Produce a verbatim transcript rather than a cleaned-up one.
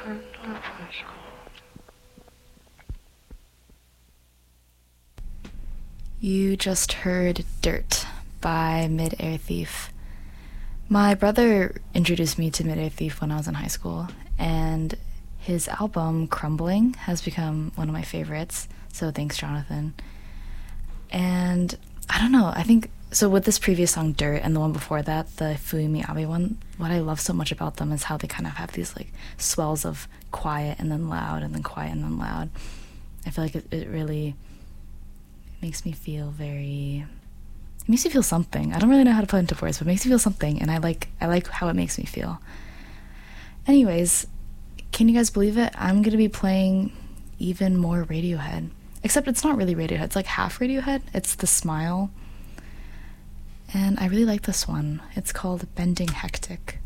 You just heard Dirt by Mid-Air Thief. My brother introduced me to Mid-Air Thief when I was in high school, and his album Crumbling has become one of my favorites, so thanks, Jonathan. And I don't know, I think, so with this previous song Dirt and the one before that, the Fuyumi Abe one, what I love so much about them is how they kind of have these like swells of quiet and then loud and then quiet and then loud. I feel like it, it really makes me feel very, it makes me feel something. I don't really know how to put it into words, but it makes me feel something, and I like I like how it makes me feel. Anyways, can you guys believe it? I'm gonna be playing even more Radiohead. Except it's not really Radiohead, it's like half Radiohead. It's The Smile. And I really like this one. It's called Bending Hectic.